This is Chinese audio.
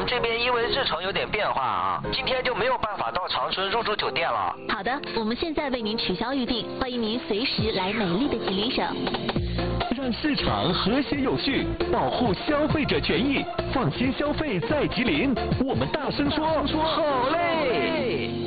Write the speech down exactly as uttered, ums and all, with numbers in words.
们这边因为日程有点变化啊，今天就没有办法到长春入住酒店了。 好的，我们现在为您取消预订，欢迎您随时来美丽的吉林省。 让市场和谐有序，保护消费者权益，放心消费在吉林。我们大声说，好嘞！